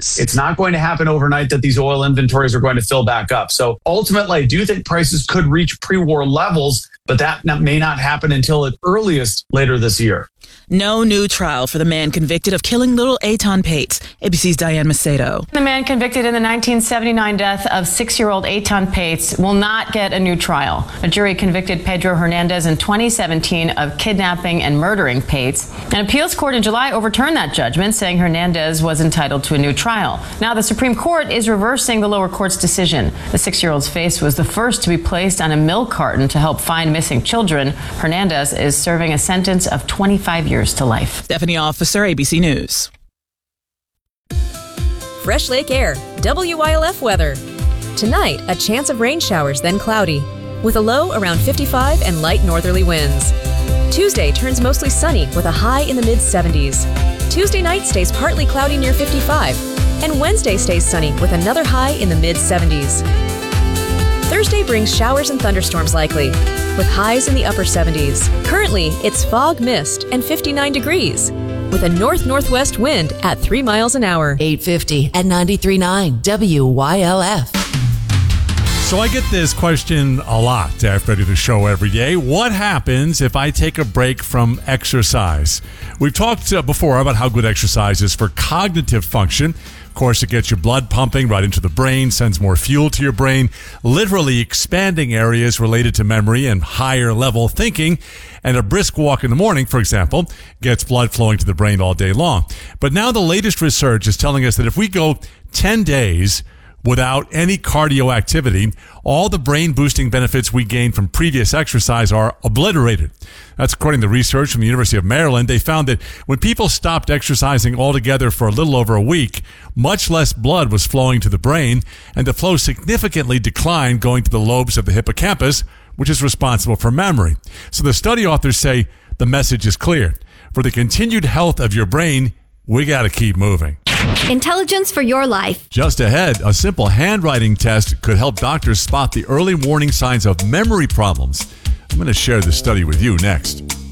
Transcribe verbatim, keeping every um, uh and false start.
prices. It's not going to happen overnight that these oil inventories are going to fill back up. So ultimately, I do think prices could reach pre-war levels, but that may not happen until at earliest later this year. No new trial for the man convicted of killing little Eitan Pates. A B C's Diane Macedo. The man convicted in the nineteen seventy-nine death of six-year-old Eitan Pates will not get a new trial. A jury convicted Pedro Hernandez in twenty seventeen of kidnapping and murdering Pates. An appeals court in July overturned that judgment, saying Hernandez was entitled to a new trial. Now the Supreme Court is reversing the lower court's decision. The six-year-old's face was the first to be placed on a milk carton to help find missing children. Hernandez is serving a sentence of twenty-five years to life. Stephanie Officer, A B C News. Fresh Lake Air, W I L F weather. Tonight, a chance of rain showers, then cloudy, with a low around fifty-five and light northerly winds. Tuesday turns mostly sunny with a high in the mid seventies. Tuesday night stays partly cloudy near fifty-five, and Wednesday stays sunny with another high in the mid seventies. Thursday brings showers and thunderstorms likely, with highs in the upper seventies. Currently, it's fog, mist, and fifty-nine degrees, with a north-northwest wind at three miles an hour. eight fifty at ninety-three point nine W Y L F. So I get this question a lot after I do the show every day. What happens if I take a break from exercise? We've talked uh, before about how good exercise is for cognitive function. Of course, it gets your blood pumping right into the brain, sends more fuel to your brain, literally expanding areas related to memory and higher level thinking. And a brisk walk in the morning, for example, gets blood flowing to the brain all day long. But now the latest research is telling us that if we go ten days without any cardio activity, all the brain-boosting benefits we gained from previous exercise are obliterated. That's according to research from the University of Maryland. They found that when people stopped exercising altogether for a little over a week, much less blood was flowing to the brain, and the flow significantly declined going to the lobes of the hippocampus, which is responsible for memory. So the study authors say the message is clear. For the continued health of your brain, we got to keep moving. Intelligence for your life. Just ahead, a simple handwriting test could help doctors spot the early warning signs of memory problems. I'm going to share this study with you next.